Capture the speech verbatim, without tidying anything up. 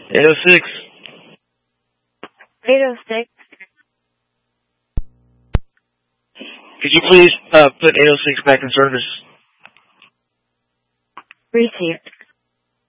eight oh six. eight oh six. Could you please uh, put eight oh six back in service? Received.